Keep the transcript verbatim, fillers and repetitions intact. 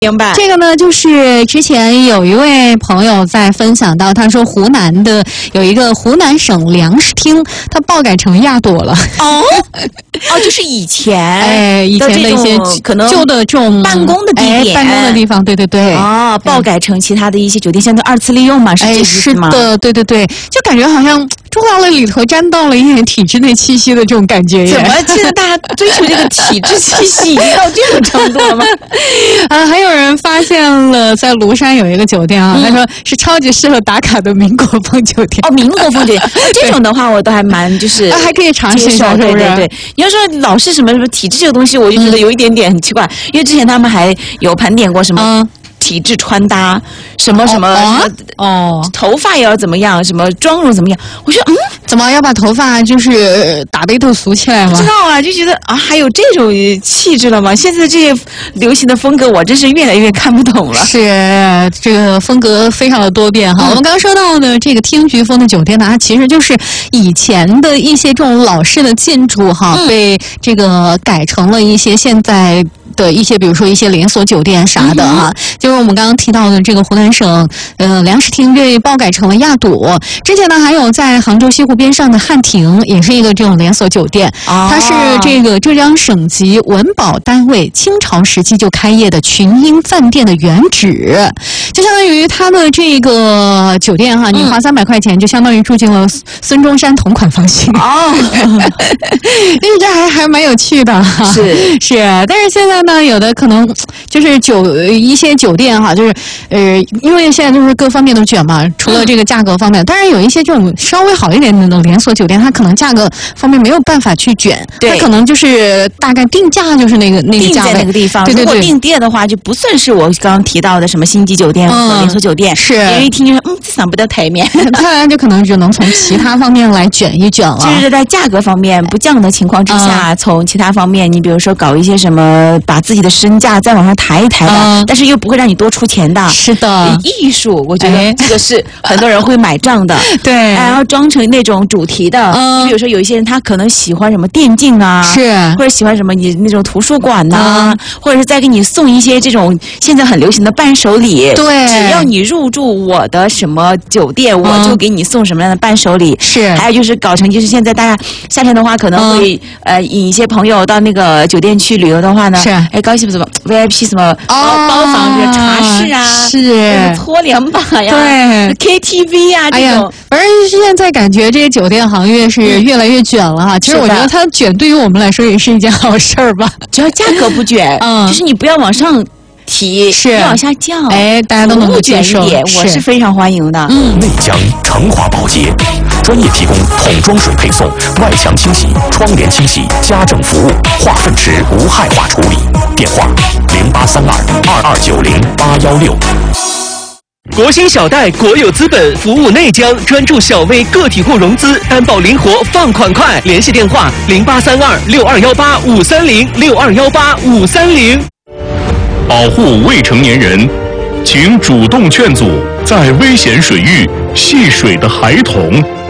明白。 这个呢，就是之前有一位朋友在分享到，他说湖南的有一个湖南省粮食厅，它爆改成亚朵了。 哦，哦，就是以前哎，以前的一些可能旧的这种办公的地点， 哎、办公的地方，对对对。 哦，爆改成其他的一些酒店，现在二次利用嘛，是这意思吗？ 哎、是的，对对对，就感觉好像住到了里头，沾到了一点体制内气息的这种感觉。 怎么现在大家追求这个体制气息已经到这种程度了吗？ 啊，还有人发现了在庐山有一个酒店啊，嗯、他说是超级适合打卡的民国风酒店。 哦，民国风酒店，这种的话我都还蛮就是、 啊，还可以尝试一下， 对对对。你要说老是什么什么体制这个东西，我就觉得有一点点很奇怪，嗯、因为之前他们还有盘点过什么。嗯体制穿搭，什么什么、哦、什么哦，头发也要怎么样，什么妆容怎么样？我说嗯， 怎么要把头发就是打得一头俗起来吗？ 不知道啊，就觉得啊，还有这种气质了吗？现在这些流行的风格，我真是越来越看不懂了。 是这个风格非常的多变哈。嗯、我们刚刚说到的这个厅局风的酒店呢，它其实就是以前的一些这种老式的建筑哈，嗯、被这个改成了一些现在的一些，比如说一些连锁酒店啥的哈。嗯、就是我们刚刚提到的这个湖南省呃粮食厅被爆改成了亚朵。之前呢，还有在杭州西湖边上的汉庭，也是一个这种连锁酒店。哦、它是这个浙江省级文保单位清朝时期就开业的群英饭店的原址，就相当于它的这个酒店哈，你花三百块钱就相当于住进了孙中山同款房型。哦，因为这还还蛮有趣的哈。 是是，但是现在呢，有的可能就是酒一些酒店哈，就是呃，因为现在就是各方面都卷嘛，除了这个价格方面，当然有一些这种稍微好一点的连锁酒店，它可能价格方面没有办法去卷，它可能就是大概定价就是那个那个价位， 定在那个地方。 对对对， 如果定店的话，就不算是我刚刚提到的什么星级酒店和连锁酒店， 是别人一听就说嗯，这上不得台面， 它就可能只能从其他方面来卷一卷了。 就是在价格方面不降的情况之下，嗯、从其他方面，你比如说搞一些什么，把自己的身价再往上抬一抬的，嗯、但是又不会让你多出钱的。 是的， 艺术，我觉得这个是很多人会买账的。 对， 然后装成那种主题的，嗯，比如说有一些人他可能喜欢什么电竞啊， 是， 或者喜欢什么你那种图书馆呐、啊，嗯、或者是再给你送一些这种现在很流行的伴手礼。 对， 只要你入住我的什么酒店，嗯、我就给你送什么样的伴手礼。 是， 还有就是搞成就是现在大家夏天的话可能会、嗯、呃引一些朋友到那个酒店去旅游的话呢， 是， 哎高兴什么 V I P 什么包、哦、包房这茶室啊， 是搓凉把呀， 对 K T V 啊这种。哎呀， 反正现在感觉这些酒店行业是越来越卷了哈。其实我觉得它卷对于我们来说也是一件好事儿吧， 只要价格不卷，嗯，就是你不要往上提， 是要往下降， 哎，大家都能够接受， 我是非常欢迎的。 嗯，内江成华保洁专业提供桶装水配送、外墙清洗、窗帘清洗、家政服务、化粪池无害化处理。电话零八三二二二九零八幺六。 国兴小贷国有资本服务内江，专注小微个体户融资，担保灵活，放款快。联系电话零八三二六二幺八五三零六二幺八五三零。 保护未成年人，请主动劝阻在危险水域戏水的孩童。